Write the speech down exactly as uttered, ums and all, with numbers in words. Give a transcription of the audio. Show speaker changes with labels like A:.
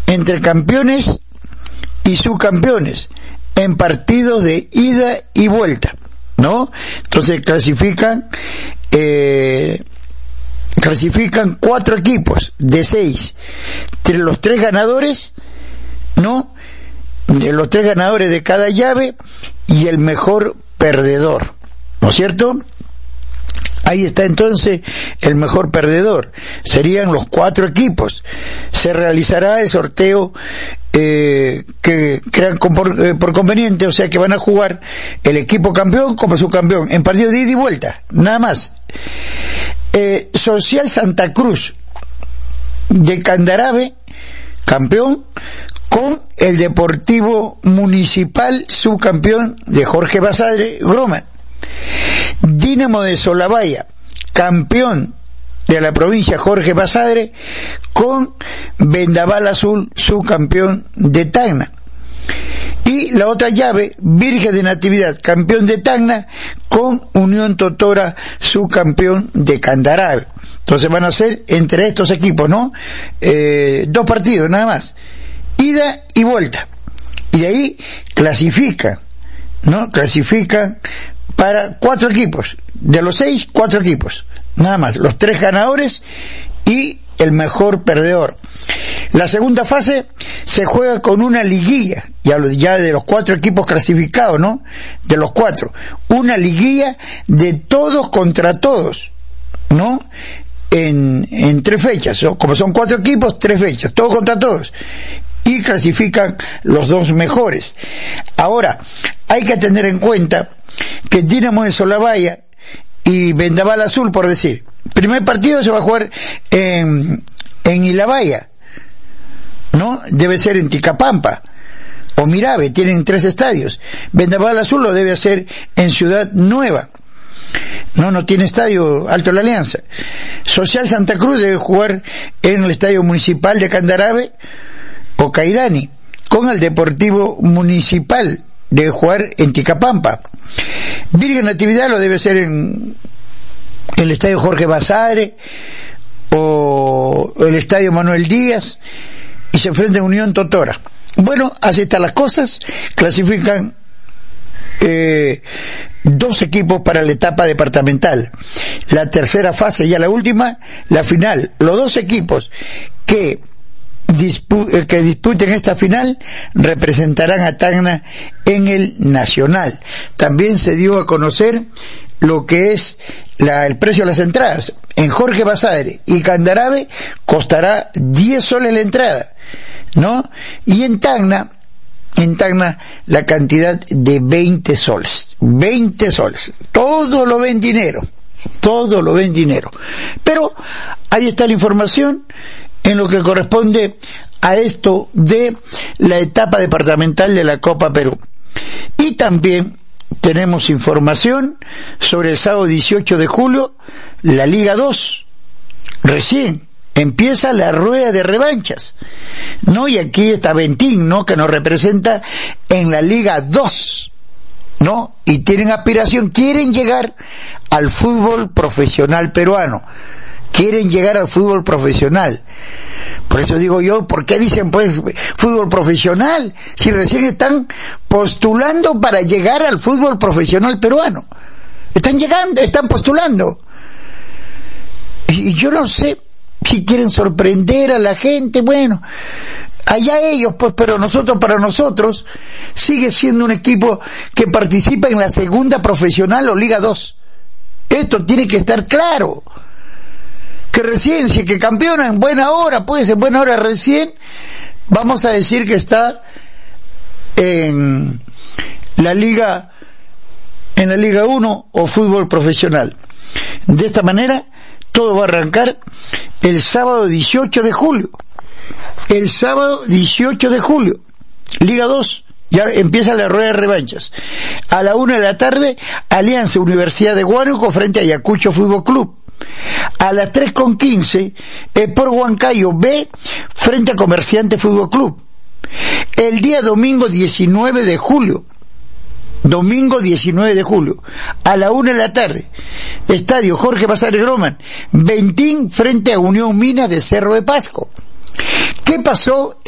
A: entre campeones y subcampeones en partidos de ida y vuelta, ¿no? Entonces clasifican eh, clasifican cuatro equipos de seis, entre los tres ganadores, ¿no? De los tres ganadores de cada llave y el mejor perdedor, ¿no es cierto? Ahí está entonces el mejor perdedor. Serían los cuatro equipos. Se realizará el sorteo eh, que crean por, eh, por conveniente, o sea que van a jugar el equipo campeón como subcampeón en partidos de ida y vuelta, nada más. Eh, Social Santa Cruz de Candarave, campeón, con el Deportivo Municipal, subcampeón de Jorge Basadre Groman. Dinamo de Solabaya, campeón de la provincia Jorge Basadre, con Vendaval Azul, subcampeón de Tacna. Y la otra llave, Virgen de Natividad, campeón de Tacna, con Unión Totora, subcampeón de Candarave. Entonces van a ser entre estos equipos, ¿no? Eh, dos partidos nada más, ida y vuelta. Y de ahí clasifica, ¿no? Clasifican para cuatro equipos, de los seis, cuatro equipos, nada más, los tres ganadores y el mejor perdedor. La segunda fase se juega con una liguilla, ya, ya de los cuatro equipos clasificados, ¿no? De los cuatro, una liguilla de todos contra todos, ¿no? En, en tres fechas, ¿no? Como son cuatro equipos, tres fechas, todos contra todos. Y clasifican los dos mejores. Ahora, hay que tener en cuenta que Dinamo de Solabaya y Vendaval Azul, por decir, primer partido se va a jugar en, en Ilabaya, ¿no? Debe ser en Ticapampa o Mirave, tienen tres estadios. Vendaval Azul lo debe hacer en Ciudad Nueva, no, no tiene estadio, Alto la Alianza. Social Santa Cruz debe jugar en el Estadio Municipal de Candarave o Cairani, con el Deportivo Municipal debe jugar en Ticapampa. Virgen Natividad lo debe hacer en el Estadio Jorge Basadre o el Estadio Manuel Díaz, y se enfrenta a Unión Totora. Bueno, así están las cosas. Clasifican eh, dos equipos para la etapa departamental. La tercera fase, ya la última, la final. Los dos equipos que Dispu- que disputen esta final representarán a Tacna en el Nacional. También se dio a conocer lo que es la, el precio de las entradas. En Jorge Basadre y Candarave costará diez soles la entrada, ¿no? Y en Tacna, en Tacna la cantidad de veinte soles. veinte soles. Todo lo ven dinero. Todo lo ven dinero. Pero ahí está la información en lo que corresponde a esto de la etapa departamental de la Copa Perú. Y también tenemos información sobre el sábado dieciocho de julio, la Liga dos. Recién empieza la rueda de revanchas, ¿no? Y aquí está Ventín, ¿no? Que nos representa en la Liga dos, ¿no? Y tienen aspiración, quieren llegar al fútbol profesional peruano. Quieren llegar al fútbol profesional. Por eso digo yo, ¿por qué dicen pues fútbol profesional? Si recién están postulando para llegar al fútbol profesional peruano. Están llegando, están postulando. Y yo no sé si quieren sorprender a la gente, bueno, allá ellos pues, pero nosotros, para nosotros, sigue siendo un equipo que participa en la segunda profesional o Liga dos. Esto tiene que estar claro. Que recién, si que campeona en buena hora, pues en buena hora recién, vamos a decir que está en la Liga, en la Liga uno o fútbol profesional. De esta manera, todo va a arrancar el sábado dieciocho de julio. El sábado dieciocho de julio, Liga dos, ya empieza la rueda de revanchas. A la una de la tarde, Alianza Universidad de Huánuco frente a Ayacucho Fútbol Club. A las tres con quince, Sport Huancayo B frente a Comerciante Fútbol Club. El día domingo diecinueve de julio, domingo diecinueve de julio, a la una de la tarde, Estadio Jorge Basadre Groman, Ventín frente a Unión Mina de Cerro de Pasco. ¿Qué pasó